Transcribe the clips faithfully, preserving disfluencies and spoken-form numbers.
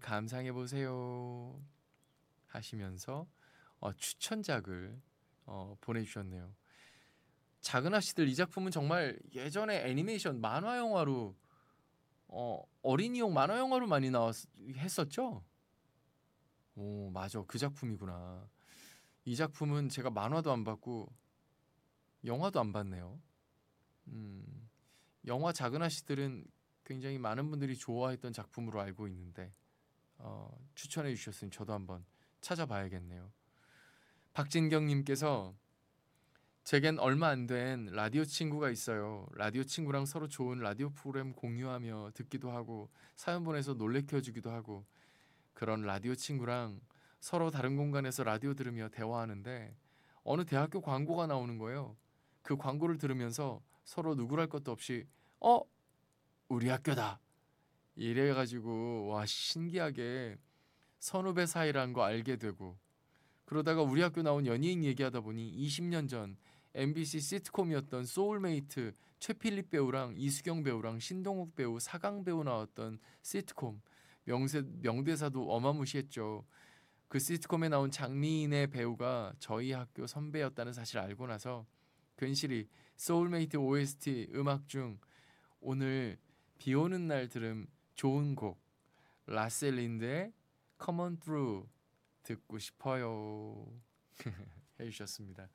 감상해 보세요 하시면서 어, 추천작을 어, 보내주셨네요. 작은 아씨들 이 작품은 정말 예전에 애니메이션 만화 영화로 어, 어린이용 만화 영화로 많이 나왔 했었죠? 오 맞아 그 작품이구나. 이 작품은 제가 만화도 안 봤고 영화도 안 봤네요. 음, 영화 작은 아씨들은 굉장히 많은 분들이 좋아했던 작품으로 알고 있는데 어, 추천해 주셨으니 저도 한번 찾아봐야겠네요. 박진경님께서 제겐 얼마 안 된 라디오 친구가 있어요. 라디오 친구랑 서로 좋은 라디오 프로그램 공유하며 듣기도 하고 사연 보내서 놀래켜주기도 하고 그런 라디오 친구랑 서로 다른 공간에서 라디오 들으며 대화하는데 어느 대학교 광고가 나오는 거예요. 그 광고를 들으면서 서로 누구랄 것도 없이 어? 우리 학교다! 이래가지고 와 신기하게 선후배 사이란 거 알게 되고 그러다가 우리 학교 나온 연예인 얘기하다 보니 이십 년 전 엠비씨 시트콤이었던 소울메이트 최필립 배우랑 이수경 배우랑 신동욱 배우 사강 배우 나왔던 시트콤 명세, 명대사도 어마무시했죠. 그 시트콤에 나온 장미인의 배우가 저희 학교 선배였다는 사실을 알고 나서 괜시리 소울메이트 오에스티 음악 중 오늘 비 오는 날 들음 좋은 곡 라셀린드의 Come On Through 듣고 싶어요 해주셨습니다.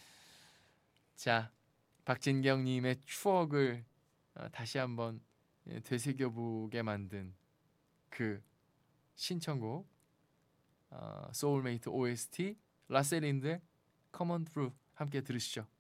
자, 박진경님의 추억을 어, 다시 한번 예, 되새겨보게 만든 그 신청곡 어, 소울메이트 오에스티 라셀린드의 Come On Through 함께 들으시죠.